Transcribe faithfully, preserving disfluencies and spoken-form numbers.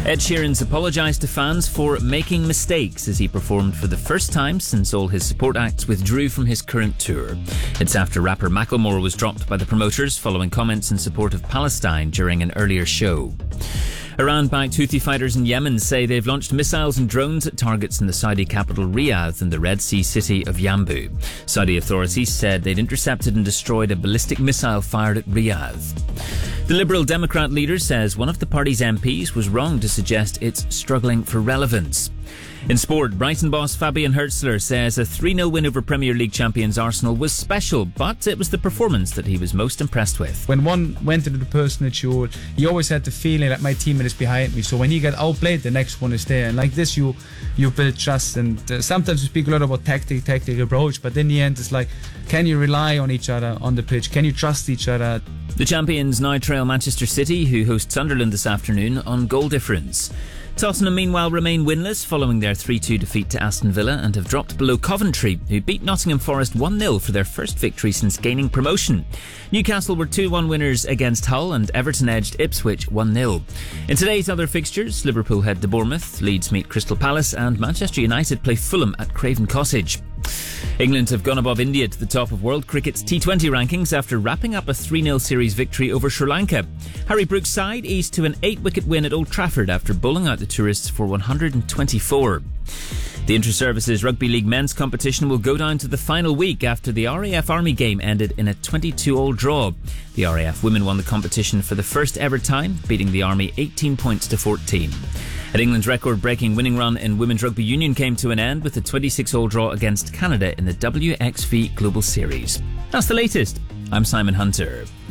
Ed Sheeran's apologised to fans for making mistakes as he performed for the first time since all his support acts withdrew from his current tour. It's after rapper Macklemore was dropped by the promoters following comments in support of Palestine during an earlier show. Iran-backed Houthi fighters in Yemen say they've launched missiles and drones at targets in the Saudi capital Riyadh and the Red Sea city of Yanbu. Saudi authorities said they'd intercepted and destroyed a ballistic missile fired at Riyadh. The Liberal Democrat leader says one of the party's M Ps was wrong to suggest it's struggling for relevance. In sport, Brighton boss Fabian Hurtzler says a three nil win over Premier League champions Arsenal was special, but it was the performance that he was most impressed with. When one went into the personal duel, he always had the feeling that my teammate is behind me, so when he got outplayed, the next one is there. And like this, you you build trust. And uh, sometimes we speak a lot about tactic, tactic approach, but in the end, it's like, can you rely on each other on the pitch? Can you trust each other? The champions now trail Manchester City, who host Sunderland this afternoon, on goal difference. Tottenham, meanwhile, remain winless following their three two defeat to Aston Villa and have dropped below Coventry, who beat Nottingham Forest one nil for their first victory since gaining promotion. Newcastle were two one winners against Hull and Everton edged Ipswich one nil. In today's other fixtures, Liverpool head to Bournemouth, Leeds meet Crystal Palace and Manchester United play Fulham at Craven Cottage. England have gone above India to the top of World Cricket's T twenty rankings after wrapping up a three nil series victory over Sri Lanka. Harry Brook's side eased to an eight-wicket win at Old Trafford after bowling out the tourists for one hundred twenty-four. The Inter-Services Rugby League men's competition will go down to the final week after the R A F Army game ended in a twenty-two all draw. The R A F women won the competition for the first ever time, beating the Army eighteen points to fourteen. And England's record-breaking winning run in Women's Rugby Union came to an end with a twenty-six all draw against Canada in the W X V Global Series. That's the latest. I'm Simon Hunter.